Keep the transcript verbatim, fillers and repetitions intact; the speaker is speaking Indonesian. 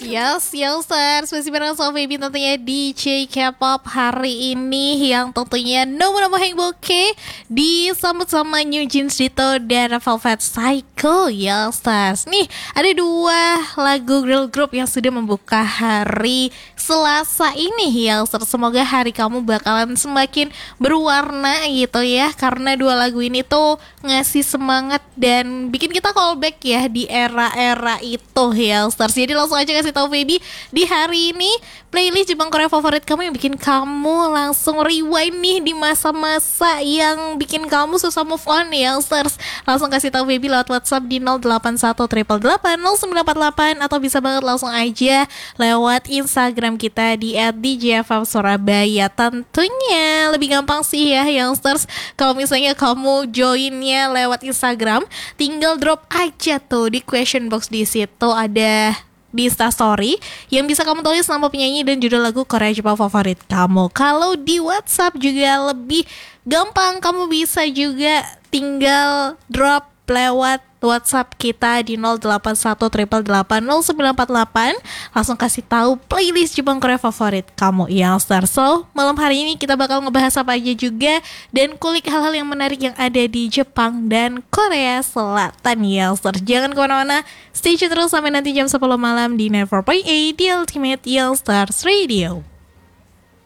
Yes, Youngsters, masih bareng sama Baby tentunya D J K-pop hari ini yang tentunya nomor-nomor Hengboke disambut sama New Jeans Ditto dan Velvet Psycho, Youngsters. Nih, ada dua lagu girl group yang sudah membuka hari Selasa ini, Youngsters. Semoga hari kamu bakalan semakin berwarna gitu ya, karena dua lagu ini tuh ngasih semangat dan bikin kita callback ya di era-era itu, Youngsters. Jadi langsung aja kasih tahu Baby, di hari ini playlist Jepang Korea favorit kamu yang bikin kamu langsung rewind nih di masa-masa yang bikin kamu susah move on, Youngsters. Langsung kasih tahu Baby lewat WhatsApp di nol delapan satu delapan delapan nol sembilan empat delapan atau bisa banget langsung aja lewat Instagram kita di et d j f m surabaya. Tentunya lebih gampang sih ya, Youngsters, kalau misalnya kamu joinnya lewat Instagram, tinggal drop aja tuh di question box. Di situ ada di Instastory yang bisa kamu tulis nama penyanyi dan judul lagu Korea Jepang favorit kamu. Kalau di WhatsApp juga lebih gampang, kamu bisa juga tinggal drop lewat WhatsApp kita di nol delapan satu delapan delapan nol sembilan empat delapan. Langsung kasih tahu playlist Jepang Korea favorit kamu, Youngsters. So, malam hari ini kita bakal ngebahas apa aja juga dan kulik hal-hal yang menarik yang ada di Jepang dan Korea Selatan, Youngsters. Jangan kemana-mana, stay tune terus sampai nanti jam sepuluh malam di sembilan puluh empat titik delapan di Ultimate Youngsters Radio.